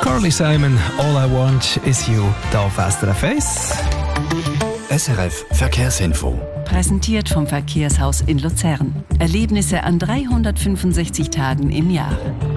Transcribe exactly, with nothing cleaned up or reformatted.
Carly Simon, All I Want Is You, da auf S R F eins. S R F Verkehrsinfo. Präsentiert vom Verkehrshaus in Luzern. Erlebnisse an dreihundertfünfundsechzig Tagen im Jahr.